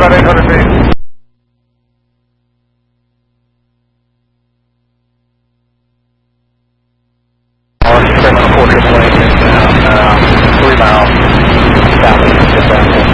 about 800 feet. Our 7 Fortress Lane is down 3 miles south of the